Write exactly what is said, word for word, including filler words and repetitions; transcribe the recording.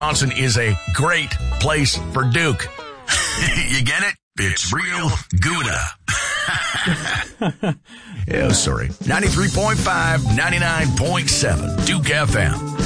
Wisconsin is a great place for Duke. You get it? It's real Gouda. Yeah, sorry. ninety-three point five, ninety-nine point seven, Duke F M.